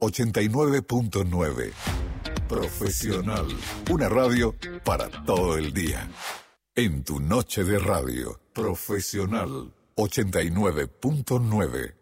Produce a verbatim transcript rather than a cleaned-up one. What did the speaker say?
ochenta y nueve punto nueve. Profesional. Una radio para todo el día. En tu noche de radio. Profesional. ochenta y nueve punto nueve.